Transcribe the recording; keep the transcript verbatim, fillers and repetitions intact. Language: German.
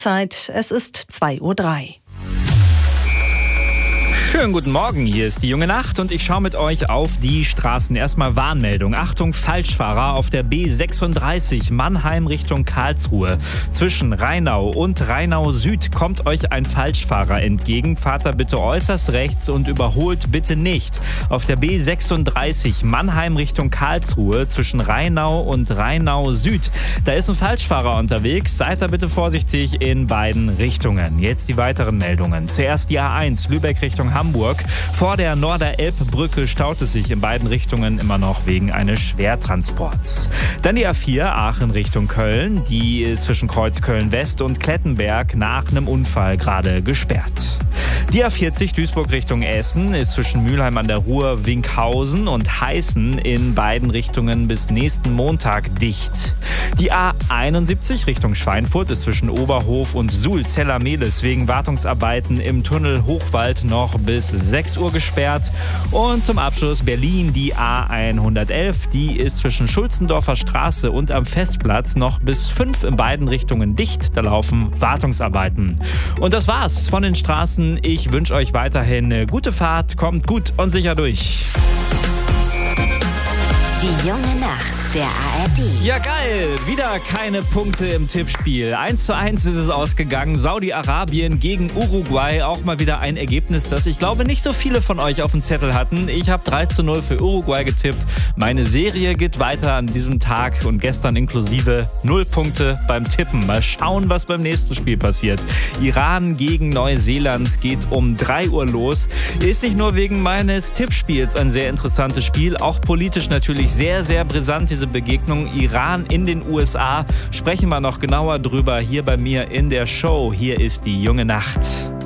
Zeit, es ist zwei Uhr drei. Schönen guten Morgen, hier ist die junge Nacht und ich schaue mit euch auf die Straßen. Erstmal Warnmeldung. Achtung, Falschfahrer auf der B sechsunddreißig Mannheim Richtung Karlsruhe. Zwischen Rheinau und Rheinau Süd kommt euch ein Falschfahrer entgegen. Fahrt da bitte äußerst rechts und überholt bitte nicht. Auf der B sechsunddreißig Mannheim Richtung Karlsruhe zwischen Rheinau und Rheinau Süd. Da ist ein Falschfahrer unterwegs. Seid da bitte vorsichtig in beiden Richtungen. Jetzt die weiteren Meldungen. Zuerst die A eins Lübeck Richtung Hamburg. Hamburg. Vor der Norderelbbrücke staut es sich in beiden Richtungen immer noch wegen eines Schwertransports. Dann die A vier Aachen Richtung Köln. Die ist zwischen Kreuzköln West und Klettenberg nach einem Unfall gerade gesperrt. Die A vierzig Duisburg Richtung Essen ist zwischen Mülheim an der Ruhr, Winkhausen und Heißen in beiden Richtungen bis nächsten Montag dicht. Die A einundsiebzig Richtung Schweinfurt ist zwischen Oberhof und Suhl-Zellermehlis wegen Wartungsarbeiten im Tunnel Hochwald noch bis sechs Uhr gesperrt. Und zum Abschluss Berlin, die A hundertelf, die ist zwischen Schulzendorfer Straße und am Festplatz noch bis fünf in beiden Richtungen dicht. Da laufen Wartungsarbeiten. Und das war's von den Straßen. Ich wünsche euch weiterhin eine gute Fahrt, kommt gut und sicher durch. Die junge Nacht der A R D. Ja, geil. Wieder keine Punkte im Tippspiel. eins zu eins ist es ausgegangen. Saudi-Arabien gegen Uruguay. Auch mal wieder ein Ergebnis, das ich glaube nicht so viele von euch auf dem Zettel hatten. Ich habe drei zu null für Uruguay getippt. Meine Serie geht weiter an diesem Tag und gestern inklusive null Punkte beim Tippen. Mal schauen, was beim nächsten Spiel passiert. Iran gegen Neuseeland geht um drei Uhr los. Ist nicht nur wegen meines Tippspiels ein sehr interessantes Spiel, auch politisch natürlich sehr, sehr brisant, diese Begegnung Iran in den U S A. Sprechen wir noch genauer drüber hier bei mir in der Show. Hier ist die junge Nacht.